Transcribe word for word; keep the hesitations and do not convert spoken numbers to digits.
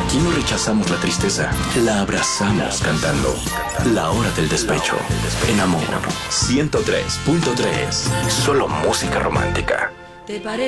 Aquí no rechazamos la tristeza, la abrazamos cantando. La hora del despecho. En Amor ciento tres punto tres. Solo música romántica. ¿Te parece?